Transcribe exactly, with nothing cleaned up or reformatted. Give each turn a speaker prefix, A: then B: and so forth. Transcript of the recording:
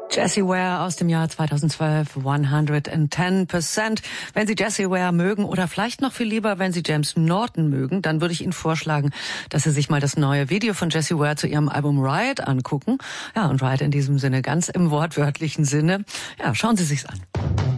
A: Jessie Ware aus dem Jahr zweitausendzwölf, hundertzehn Prozent. Wenn Sie Jessie Ware mögen oder vielleicht noch viel lieber, wenn Sie James Norton mögen, dann würde ich Ihnen vorschlagen, dass Sie sich mal das neue Video von Jessie Ware zu ihrem Album Riot angucken. Ja, und Riot in diesem Sinne ganz im wortwörtlichen Sinne. Ja, schauen Sie sich's an.